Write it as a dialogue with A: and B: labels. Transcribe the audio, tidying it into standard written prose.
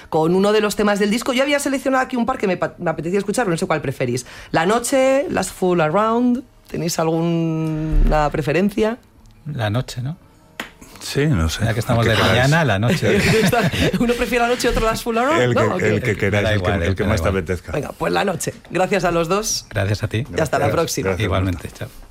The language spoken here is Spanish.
A: con uno de los temas del disco. Yo había seleccionado aquí un par que me apetecía escuchar, pero no sé cuál preferís. La noche, Last Fool Around, ¿tenéis alguna preferencia?
B: La noche, ¿no?
C: Sí, no sé.
B: Ya que estamos de mañana, la noche.
A: Uno prefiere la noche y otro Last Fool Around.
C: El que queráis, el que más te apetezca.
A: Venga, pues la noche. Gracias a los dos.
B: Gracias a ti.
A: Y hasta la próxima.
C: Gracias.
B: Igualmente, chao.